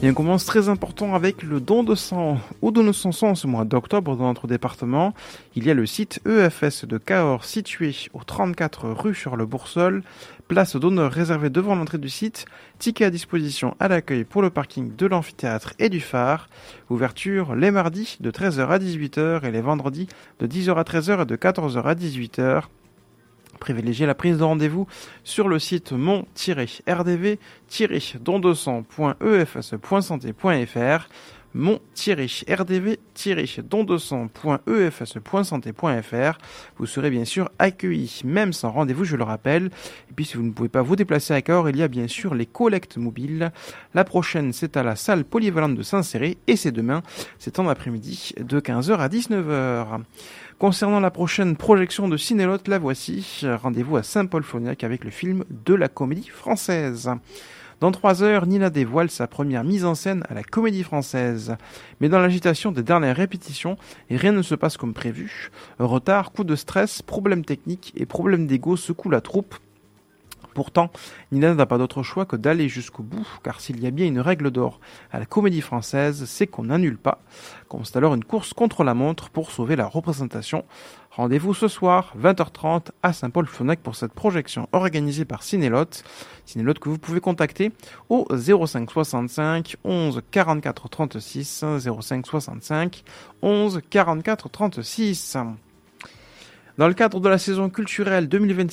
Et on commence très important avec le don de sang. Au don de sang en ce mois d'octobre dans notre département, il y a le site EFS de Cahors situé au 34 rue Charles-Boursol, place d'honneur réservée devant l'entrée du site, ticket à disposition à l'accueil pour le parking de l'amphithéâtre et du phare, ouverture les mardis de 13h à 18h et les vendredis de 10h à 13h et de 14h à 18h. Privilégiez la prise de rendez-vous sur le site mon-rdv-dondesang.efs.santé.fr mon-rdv-dondesang.efs.santé.fr. Vous serez bien sûr accueillis, même sans rendez-vous, je le rappelle. Et puis si vous ne pouvez pas vous déplacer à Cahors, il y a bien sûr les collectes mobiles. La prochaine, c'est à la salle polyvalente de Saint-Céré et c'est demain, c'est en après-midi de 15h à 19h. Concernant la prochaine projection de Cinélotte, la voici. Rendez-vous à Saint-Paul-Floniac avec le film de la Comédie Française. Dans 3 heures, Nina dévoile sa première mise en scène à la Comédie Française. Mais dans l'agitation des dernières répétitions, rien ne se passe comme prévu. Retard, coup de stress, problèmes techniques et problèmes d'ego secouent la troupe. Pourtant, Nina n'a pas d'autre choix que d'aller jusqu'au bout, car s'il y a bien une règle d'or à la Comédie Française, c'est qu'on n'annule pas. Constate alors une course contre la montre pour sauver la représentation. Rendez-vous ce soir, 20h30, à Saint-Paul-Floniac pour cette projection organisée par Cinélotte. Cinélotte que vous pouvez contacter au 05 65 11 44 36, 05 65 11 44 36. Dans le cadre de la saison culturelle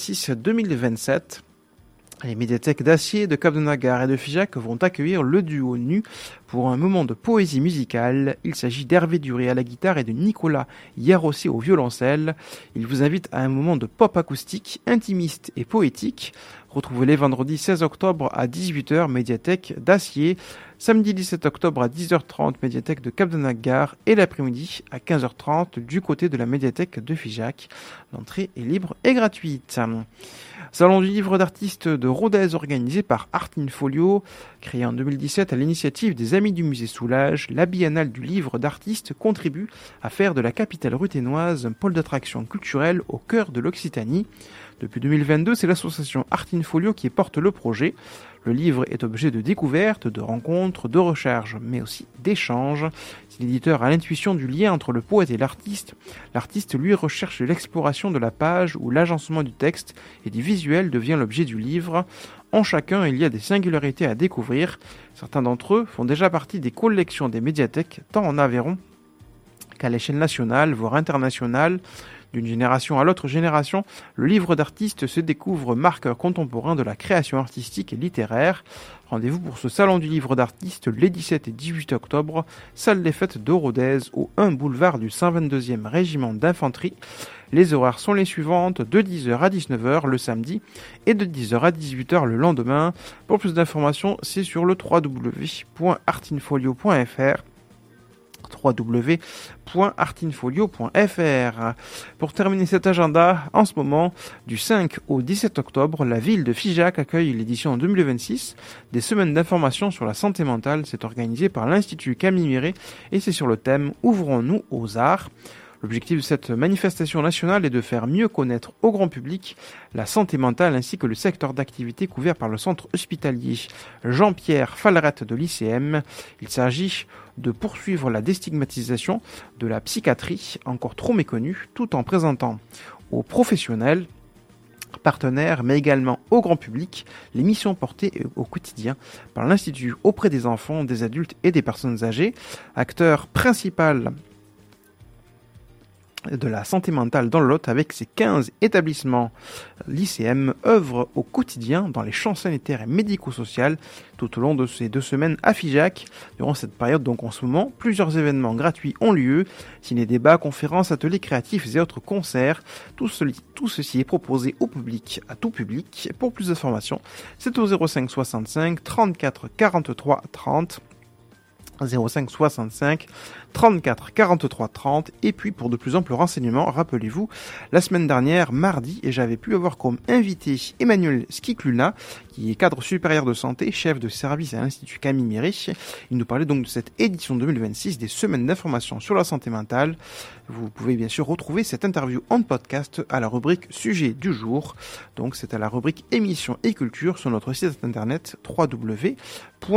2026-2027, les médiathèques d'Acier, de Cap-de-Nagar et de Figeac vont accueillir le duo nu pour un moment de poésie musicale. Il s'agit d'Hervé Duré à la guitare et de Nicolas Yarossi au violoncelle. Ils vous invitent à un moment de pop acoustique, intimiste et poétique. Retrouvez-les vendredi 16 octobre à 18h, médiathèque d'Acier. Samedi 17 octobre à 10h30, médiathèque de Cap-de-Nagar. Et l'après-midi à 15h30 du côté de la médiathèque de Figeac. L'entrée est libre et gratuite. Salon du livre d'artistes de Rodez organisé par Art in Folio. Créé en 2017 à l'initiative des Amis du Musée Soulage, la Biennale du livre d'artistes contribue à faire de la capitale ruthénoise un pôle d'attraction culturelle au cœur de l'Occitanie. Depuis 2022, c'est l'association Art in Folio qui porte le projet. Le livre est objet de découvertes, de rencontres, de recherches, mais aussi d'échanges. Si l'éditeur a l'intuition du lien entre le poète et l'artiste lui recherche l'exploration de la page où l'agencement du texte et du visuel devient l'objet du livre. En chacun, il y a des singularités à découvrir. Certains d'entre eux font déjà partie des collections des médiathèques, tant en Aveyron qu'à l'échelle nationale, voire internationale. D'une génération à l'autre génération, le livre d'artiste se découvre marqueur contemporain de la création artistique et littéraire. Rendez-vous pour ce salon du livre d'artiste les 17 et 18 octobre, salle des fêtes de Rodez, au 1 boulevard du 122e régiment d'infanterie. Les horaires sont les suivantes, de 10h à 19h le samedi et de 10h à 18h le lendemain. Pour plus d'informations, c'est sur le www.artinfolio.fr. www.artinfolio.fr. Pour terminer cet agenda, en ce moment, du 5 au 17 octobre, la ville de Figeac accueille l'édition 2026 des semaines d'information sur la santé mentale. C'est organisé par l'Institut Camille Miret et c'est sur le thème « Ouvrons-nous aux arts ». L'objectif de cette manifestation nationale est de faire mieux connaître au grand public la santé mentale ainsi que le secteur d'activité couvert par le centre hospitalier Jean-Pierre Fallerette de l'ICM. Il s'agit de poursuivre la déstigmatisation de la psychiatrie, encore trop méconnue, tout en présentant aux professionnels, partenaires, mais également au grand public, les missions portées au quotidien par l'Institut auprès des enfants, des adultes et des personnes âgées. Acteur principal de la santé mentale dans le Lot avec ses 15 établissements. L'ICM œuvre au quotidien dans les champs sanitaires et médico-sociaux tout au long de ces 2 semaines à Figeac. Durant cette période, donc en ce moment, plusieurs événements gratuits ont lieu, ciné-débats, conférences, ateliers créatifs et autres concerts. Tout ceci est proposé au public, à tout public. Pour plus d'informations, c'est au 05 65 34 43 30. 05 65 34 43 30. Et puis pour de plus amples renseignements, rappelez-vous, la semaine dernière, mardi, j'avais pu avoir comme invité Emmanuel Skikluna, qui est cadre supérieur de santé, chef de service à l'Institut Camille Miret. Il nous parlait donc de cette édition 2026 des semaines d'information sur la santé mentale. Vous pouvez bien sûr retrouver cette interview en podcast à la rubrique sujet du jour. Donc c'est à la rubrique émissions et culture sur notre site internet www